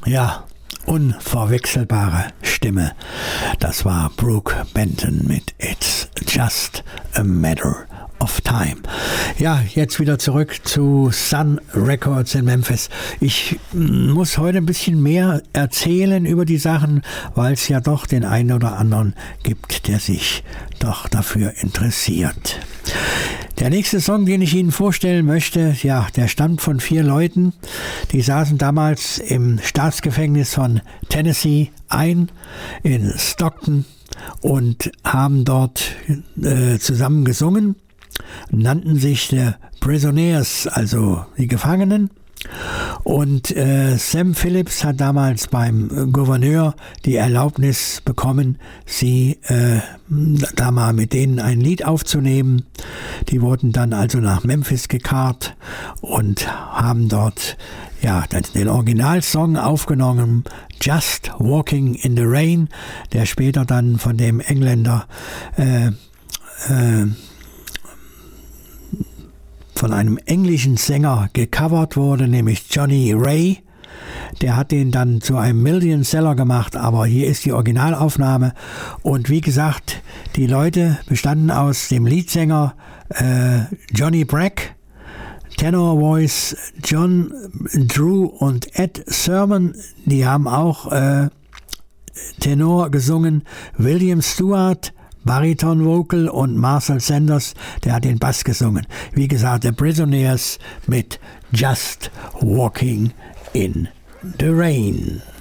Ja, unverwechselbare Stimme. Das war Brooke Benton mit It's Just a Matter of Time. Ja, jetzt wieder zurück zu Sun Records in Memphis. Ich muss heute ein bisschen mehr erzählen über die Sachen, weil es ja doch den einen oder anderen gibt, der sich doch dafür interessiert. Der nächste Song, den ich Ihnen vorstellen möchte, ja, der stammt von 4 Leuten. Die saßen damals im Staatsgefängnis von Tennessee ein, in Stockton, und haben dort zusammen gesungen, nannten sich The Prisoners, also die Gefangenen. Und Sam Phillips hat damals beim Gouverneur die Erlaubnis bekommen, sie da mal mit denen ein Lied aufzunehmen. Die wurden dann also nach Memphis gekarrt und haben dort ja den Originalsong aufgenommen, Just Walking in the Rain, der später dann von dem Engländer von einem englischen Sänger gecovert wurde, nämlich Johnny Ray. Der hat den dann zu einem Million-Seller gemacht, aber hier ist die Originalaufnahme. Und wie gesagt, die Leute bestanden aus dem Leadsänger Johnny Bragg, Tenor Voice John Drew und Ed Sermon, die haben auch Tenor gesungen, William Stewart, Bariton Vocal, und Marcel Sanders, der hat den Bass gesungen. Wie gesagt, The Prisoners mit Just Walking in the Rain.